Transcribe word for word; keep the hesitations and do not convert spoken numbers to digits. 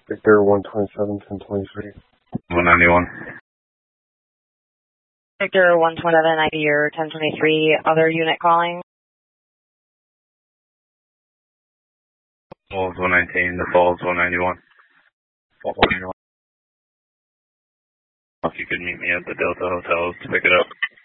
Victor one twenty-seven, ten twenty-three. one ninety-one. Victor one twenty-seven, I D your ten twenty-three. Other unit calling? Falls one nineteen, the Falls one ninety-one. Falls one ninety-one. If you could meet me at the Delta Hotels to pick it up.